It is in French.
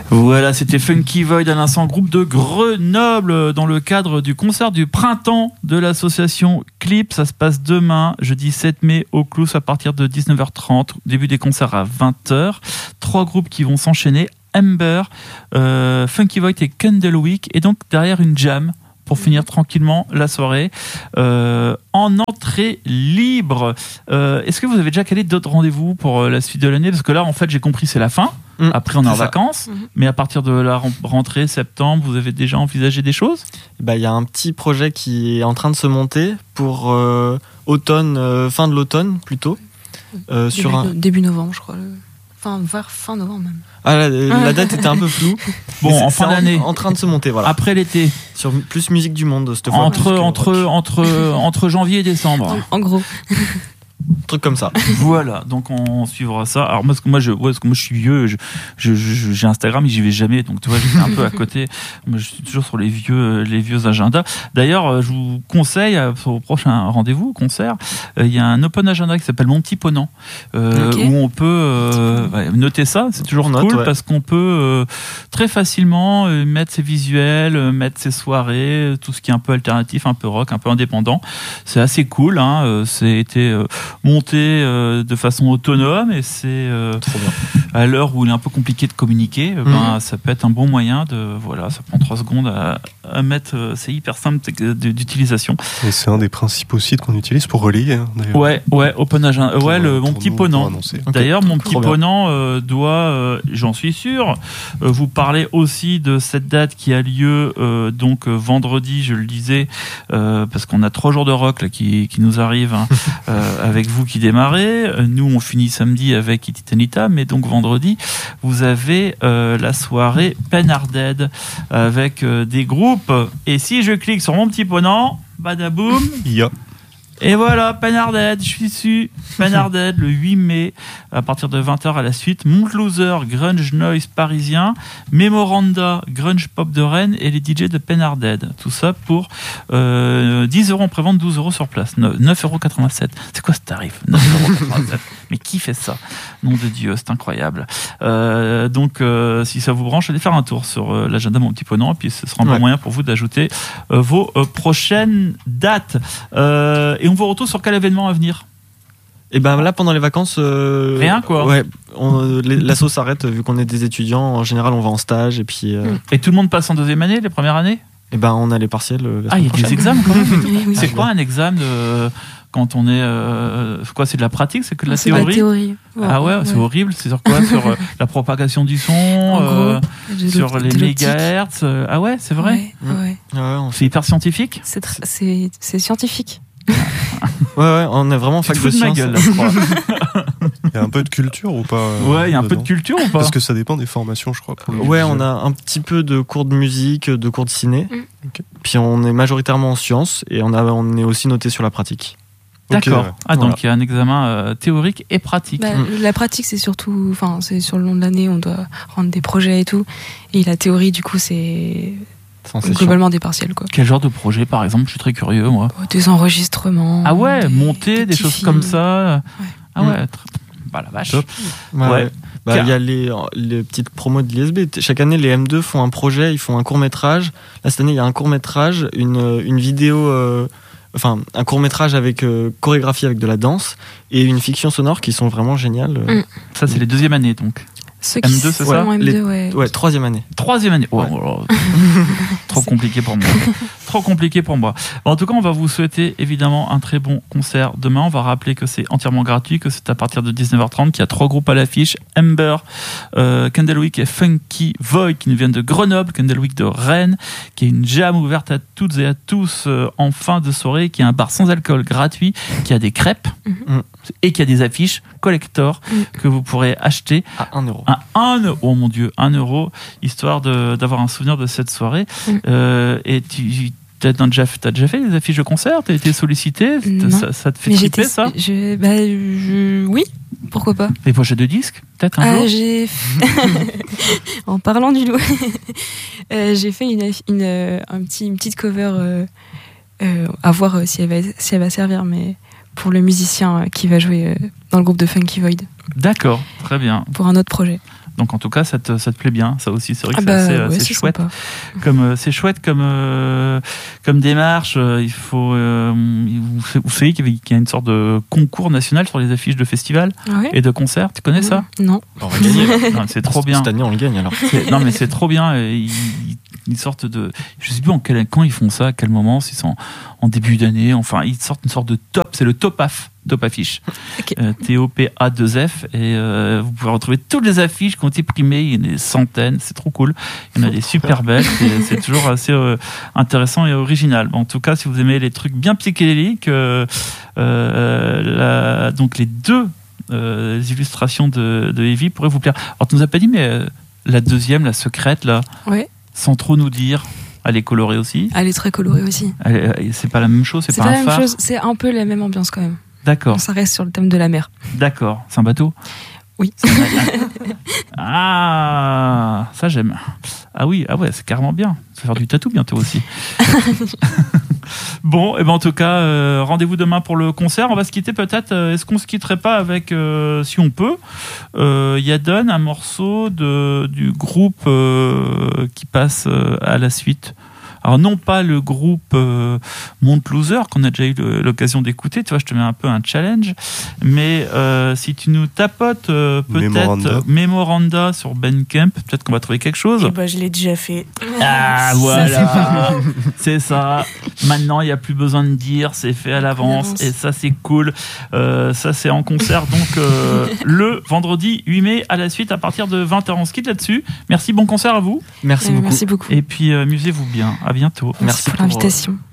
Voilà, c'était Funky Void à l'instant, groupe de Grenoble, dans le cadre du concert du printemps de l'association Clip. Ça se passe demain, jeudi 7 mai, au Clous, à partir de 19h30. Début des concerts à 20h. 3 groupes qui vont s'enchaîner. Ember, Funky Void et Candlewick. Et donc derrière une jam pour finir tranquillement la soirée en entrée libre. Est-ce que vous avez déjà calé d'autres rendez-vous pour la suite de l'année? Parce que là, en fait, j'ai compris, c'est la fin. Après, on est en vacances. Mais à partir de la rentrée, septembre, vous avez déjà envisagé des choses? Il y a un petit projet qui est en train de se monter pour automne, fin de l'automne plutôt. Début novembre, je crois. Vers fin novembre même. Ah, la date était un peu floue. Bon, en fin d'année. En train de se monter, voilà. Après l'été. Sur plus musique du monde, cette fois. Entre janvier et décembre. En gros. Truc comme ça. Voilà, donc on suivra ça. Alors moi je suis vieux, j'ai Instagram et j'y vais jamais, donc tu vois, j'étais un peu à côté. Moi, je suis toujours sur les vieux agendas. D'ailleurs, je vous conseille au prochain rendez-vous concert, il y a un open agenda qui s'appelle Mon Petit Ponant, où on peut noter ça. C'est toujours cool parce qu'on peut très facilement mettre ses visuels, mettre ses soirées, tout ce qui est un peu alternatif, un peu rock, un peu indépendant. C'est assez cool, hein. C'est été monté de façon autonome et c'est à l'heure où il est un peu compliqué de communiquer, ça peut être un bon moyen de ça prend 3 secondes à mettre, c'est hyper simple d'utilisation. Et c'est un des principaux sites qu'on utilise pour relayer. Ouais, Open Agenda, Mon Petit Ponant. D'ailleurs, Mon Petit Ponant doit, j'en suis sûr, vous parler aussi de cette date qui a lieu donc vendredi, je le disais, parce qu'on a 3 jours de rock là, qui nous arrivent avec vous qui démarrez. Nous, on finit samedi avec Ititanita, mais donc vendredi, vous avez la soirée Penarded avec des groupes. Et si je clique sur Mon Petit Ponant, badaboum, et voilà, Penarded, je suis dessus. Penarded, le 8 mai, à partir de 20h à la suite. Mont Loser, grunge noise parisien. Memoranda, grunge pop de Rennes. Et les DJ de Penarded. Tout ça pour 10 euros en prévente, 12 euros sur place. 9,87 €. C'est quoi ce tarif? 9,87 €. Mais qui fait ça? Nom de Dieu, c'est incroyable. Donc, si ça vous branche, allez faire un tour sur l'agenda Mon Petit Ponant. Et puis, ce sera un bon moyen pour vous d'ajouter vos prochaines dates. Et on vous retrouve sur quel événement à venir? Et là, pendant les vacances, rien quoi. Ouais, l'asso s'arrête vu qu'on est des étudiants. En général, on va en stage et puis. Et tout le monde passe en deuxième année, les premières années? Et on a les partiels. Il y a des examens quand même. C'est quoi un examen quand on est c'est de la pratique, c'est que de la théorie. La théorie. Ah ouais, c'est horrible. C'est sur quoi? Sur la propagation du son, sur les mégahertz. Ah ouais, c'est vrai. C'est hyper scientifique. C'est scientifique. Ouais, on est vraiment fac de sciences. Gueule, là, je crois. Il y a un peu de culture ou pas? Ouais, il y a un peu de culture ou pas? Parce que ça dépend des formations, je crois. On a un petit peu de cours de musique, de cours de ciné. Puis on est majoritairement en sciences et on est aussi noté sur la pratique. D'accord. Donc il y a un examen théorique et pratique. La pratique, c'est surtout, c'est sur le long de l'année, on doit rendre des projets et tout. Et la théorie, du coup, c'est globalement des partiels, quoi. Quel genre de projet, par exemple? Je suis très curieux, moi. Des enregistrements. Ah ouais, monter des choses films. Comme ça. Ah ouais. La vache. Top. Ouais. Il y a les petites promos de l'ISB. Chaque année, les M2 font un projet, ils font un court-métrage. Là, cette année, il y a un court-métrage, une vidéo, un court-métrage avec chorégraphie avec de la danse et une fiction sonore qui sont vraiment géniales. Ça, c'est les deuxième années, donc. Ceux qui M2, c'est ça? M2, ouais, troisième année. Troisième année. Trop compliqué pour moi. Trop compliqué pour moi. En tout cas, on va vous souhaiter évidemment un très bon concert demain. On va rappeler que c'est entièrement gratuit, que c'est à partir de 19h30, qu'il y a 3 groupes à l'affiche. Ember, Candlewick et Funky Void qui nous viennent de Grenoble, Candlewick de Rennes, qui est une jam ouverte à toutes et à tous en fin de soirée, qui est un bar sans alcool gratuit, qui a des crêpes et qui a des affiches collector que vous pourrez acheter à 1 €. À 1 €, oh mon Dieu, 1 €, histoire d'avoir un souvenir de cette soirée. Et t'as déjà fait des affiches de concert? T'as été sollicité? Ça te fait triper, ça? Oui, pourquoi pas. Les pochettes de disques, peut-être un jour? En parlant du loup, j'ai fait une petite cover à voir si elle va servir, mais pour le musicien qui va jouer dans le groupe de Funky Void. D'accord, très bien. Pour un autre projet. Donc en tout cas, ça te plaît bien, ça aussi. C'est vrai que c'est assez chouette. C'est chouette comme démarche. Il faut, vous savez qu'il y a une sorte de concours national sur les affiches de festivals et de concerts. Tu connais ça ? Non. On va gagner. Non, c'est trop bien. Cette année, on le gagne alors. Non, mais c'est trop bien. Ils sortent de. Je sais plus quand ils font ça, à quel moment, si c'est en début d'année. Enfin, ils sortent une sorte de top. C'est le top affiche. Okay. TOPA2F. Et vous pouvez retrouver toutes les affiches qui ont été primées. Il y en a des centaines. C'est trop cool. Il y en a des super belles. C'est toujours assez intéressant et original. En tout cas, si vous aimez les trucs bien psychédéliques, donc les deux illustrations de Evie pourraient vous plaire. Alors, tu nous as pas dit, mais la deuxième, la secrète, là. Ouais. Sans trop nous dire. Elle est colorée aussi. Elle est très colorée aussi. C'est pas la même chose, c'est pas un phare. C'est pas la même chose, c'est un peu la même ambiance quand même. D'accord. Ça reste sur le thème de la mer. D'accord. C'est un bateau ? Oui. Ah, ça j'aime. Ah ouais, c'est carrément bien. Ça va faire du tatou bientôt aussi. Bon, et ben en tout cas, rendez-vous demain pour le concert. On va se quitter peut-être. Est-ce qu'on se quitterait pas avec, si on peut, Yadon, un morceau du groupe qui passe à la suite. Alors non pas le groupe Mont Loser qu'on a déjà eu l'occasion d'écouter, tu vois, je te mets un peu un challenge, mais si tu nous tapotes peut-être Memoranda sur Bandcamp, peut-être qu'on va trouver quelque chose. Et je l'ai déjà fait. Ah voilà, c'est ça. Maintenant il n'y a plus besoin de dire, c'est fait à l'avance et ça c'est cool. Ça c'est en concert donc le vendredi 8 mai à la suite à partir de 20h. On se quitte là-dessus. Merci, bon concert à vous. Merci beaucoup. Merci beaucoup. Et puis amusez-vous bien. À bientôt. Merci pour l'invitation.